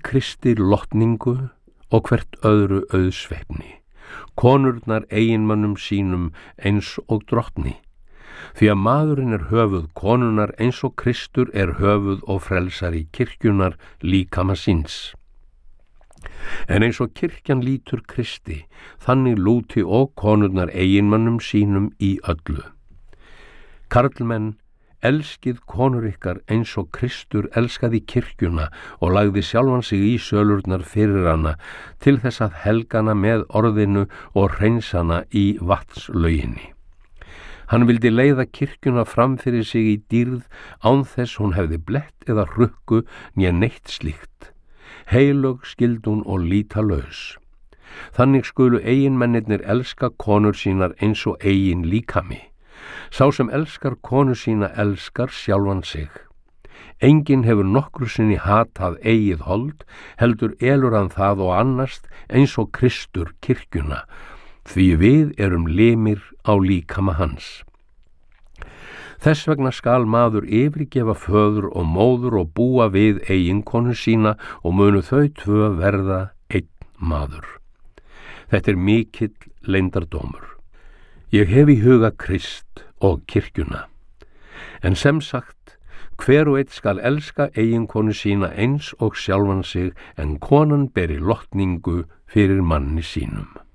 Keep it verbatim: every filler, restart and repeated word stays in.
Kristi lotningu og hvert öðru auðsveifni, konurnar eiginmönnum sínum eins og drottni, því að maðurinn er höfuð konunnar eins og Kristur er höfuð og frelsari kirkjunnar líkama síns. En eins og kirkjan lítur Kristi, þannig lúti og konurnar eiginmönnum sínum í öllu. Karlmenn, elskið konur ykkar eins og Kristur elskaði kirkjuna og lagði sjálfan sig í sölurnar fyrir hana til þess að helgana með orðinu og hreinsana í vatnslauginni. Hann vildi leiða kirkjuna fram fyrir sig í dýrð án þess hún hefði blett eða hrukku né neitt slíkt. Heilög skildun og lítalaus. Þannig skulu eiginmennirnir elska konur sínar eins og eigin líkami. Sá sem elskar konu sína elskar sjálfan sig. Enginn hefur nokkru sinni hatað eigið hold, heldur elur hann það og annast eins og Kristur kirkjuna, því við erum limir á líkama hans. Þess vegna skal maður yfirgefa föður og móður og búa við eiginkonu sína og munu þau tvö verða einn maður. Þetta er mikill leyndardómur. Ég hef í huga Krist og kirkjuna. En sem sagt, hver og einn skal elska eiginkonu sína eins og sjálfan sig, en konan beri lotningu fyrir manni sínum.